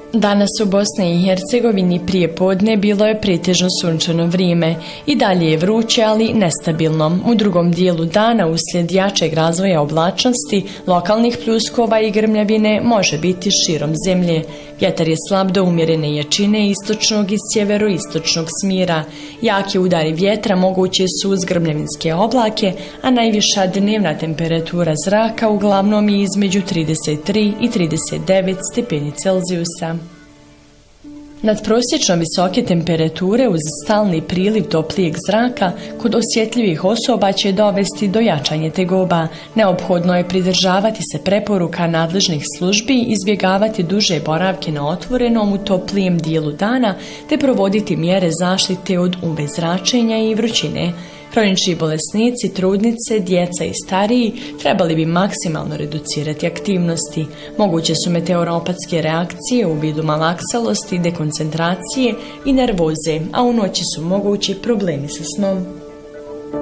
Danas u Bosni i Hercegovini prije podne bilo je pretežno sunčano vrijeme. I dalje je vruće, ali nestabilno. U drugom dijelu dana, uslijed jačeg razvoja oblačnosti, lokalnih pljuskova i grmljavine može biti širom zemlje. Vjetar je slab do umjerene jačine istočnog i sjeveroistočnog smjera. Jaki udari vjetra mogući su uz grmljavinske oblake, a najviša dnevna temperatura zraka uglavnom je između 33 i 39 stepeni Celzijusa. Nadprosječno visoke temperature uz stalni priliv toplijeg zraka kod osjetljivih osoba će dovesti do jačanja tegoba. Neophodno je pridržavati se preporuka nadležnih službi i izbjegavati duže boravke na otvorenom u toplijem dijelu dana te provoditi mjere zaštite od UV zračenja i vrućine. Hronični bolesnici, trudnice, djeca i stariji trebali bi maksimalno reducirati aktivnosti. Moguće su meteoropatske reakcije u vidu malaksalosti, dekoncentracije i nervoze, a u noći su mogući problemi sa snom.